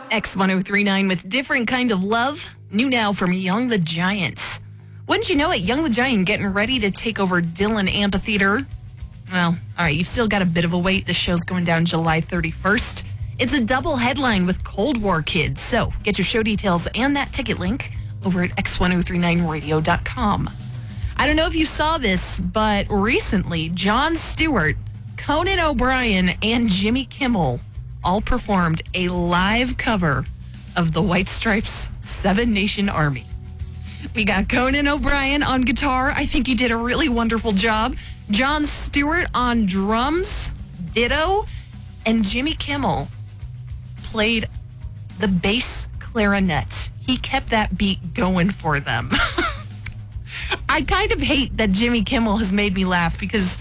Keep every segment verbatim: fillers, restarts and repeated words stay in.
X ten thirty-nine with Different Kind of Love. New now from Young the Giant. Wouldn't you know it, Young the Giant getting ready to take over Dillon Amphitheater. Well, all right, you've still got a bit of a wait. This show's going down July thirty-first. It's a double headline with Cold War Kids. So get your show details and that ticket link over at x ten thirty-nine radio dot com. I don't know if you saw this, but recently, Jon Stewart, Conan O'Brien, and Jimmy Kimmel all performed a live cover of the White Stripes' Seven Nation Army. We got Conan O'Brien on guitar. I think he did a really wonderful job. Jon Stewart on drums, ditto, and Jimmy Kimmel played the bass clarinet. He kept that beat going for them. I kind of hate that Jimmy Kimmel has made me laugh because,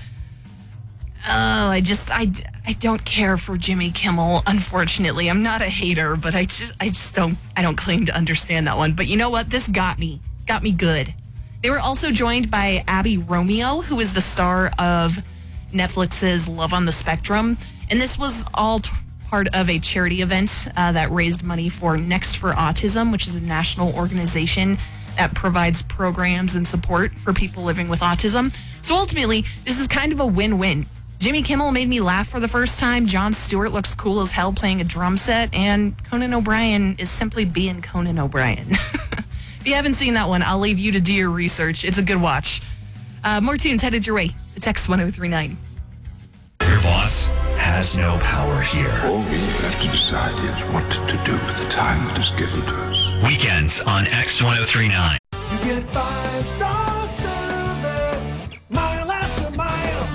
oh, I just, I, I don't care for Jimmy Kimmel, unfortunately. I'm not a hater, but I just, I just don't, I don't claim to understand that one. But you know what? This got me, got me good. They were also joined by Abby Romeo, who is the star of Netflix's Love on the Spectrum. And this was all t- part of a charity event uh, that raised money for Next for Autism, which is a national organization that provides programs and support for people living with autism. So ultimately, this is kind of a win-win. Jimmy Kimmel made me laugh for the first time. Jon Stewart looks cool as hell playing a drum set. And Conan O'Brien is simply being Conan O'Brien. If you haven't seen that one, I'll leave you to do your research. It's a good watch. Uh, more tunes headed your way. It's X ten thirty-nine. Your boss has no power here. All we have to decide is what to do with the time that is given to us. Weekends on X ten thirty-nine. You get five-star service, mile after mile.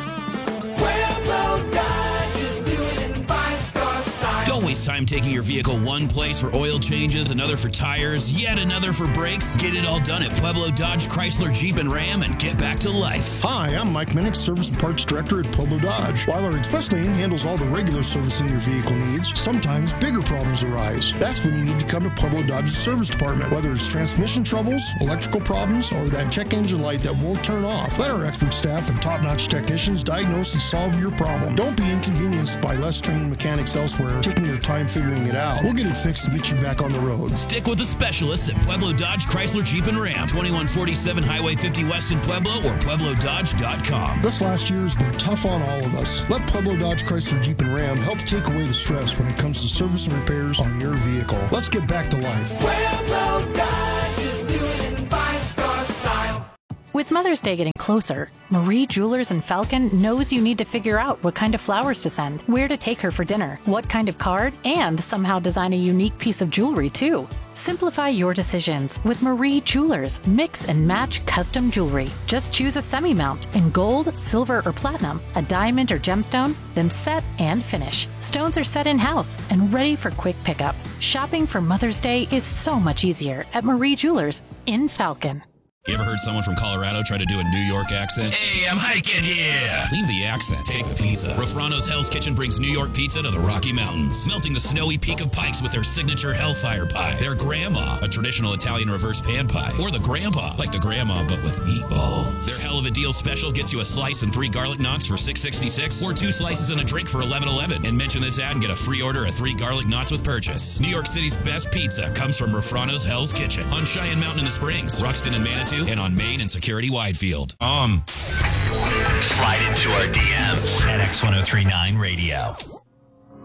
Pueblo Dodge is doing it in five-star style. Don't waste time taking your vehicle one place for oil changes, another for tires, yet another for brakes. Get it all done at Pueblo Dodge, Chrysler, Jeep, and Ram and get back to life. Hi, I'm Mike Minnick, Service and Parts Director at Pueblo Dodge. While our express lane handles all the regular servicing your vehicle needs, sometimes bigger problems arise. That's when you need to come to Pueblo Dodge's service department. Whether it's transmission troubles, electrical problems, or that check engine light that won't turn off, let our expert staff and top-notch technicians diagnose and solve your problem. Don't be inconvenienced by less trained mechanics elsewhere taking their time figuring it out. We'll get it fixed and get you back on the road. Stick with the specialists at Pueblo Dodge, Chrysler, Jeep, and Ram. twenty-one forty-seven Highway fifty West in Pueblo or pueblo dodge dot com. This last year has been tough on all of us. Let Pueblo Dodge, Chrysler, Jeep, and Ram help take away the stress when it comes to service and repairs on your vehicle. Let's get back to life. Pueblo Dodge is doing it in five-star style. With Mother's Day getting closer, Marie Jewelers in Falcon knows you need to figure out what kind of flowers to send, where to take her for dinner, what kind of card, and somehow design a unique piece of jewelry too. Simplify your decisions with Marie Jewelers. Mix and match custom jewelry. Just choose a semi-mount in gold, silver, or platinum, a diamond or gemstone, then set and finish. Stones are set in-house and ready for quick pickup. Shopping for Mother's Day is so much easier at Marie Jewelers in Falcon. You ever heard someone from Colorado try to do a New York accent? Hey, I'm hiking here. Leave the accent. Take the pizza. Rofrano's Hell's Kitchen brings New York pizza to the Rocky Mountains, melting the snowy peak of Pikes with their signature Hellfire Pie, their Grandma, a traditional Italian reverse pan pie, or the Grandpa, like the Grandma but with meatballs. Their Hell of a Deal special gets you a slice and three garlic knots for six sixty-six, or two slices and a drink for eleven eleven. And mention this ad and get a free order of three garlic knots with purchase. New York City's best pizza comes from Rofrano's Hell's Kitchen on Cheyenne Mountain in the Springs, Ruxton and Manitou, and on Main and Security Widefield. Um. Slide into our D Ms at X ten thirty-nine Radio.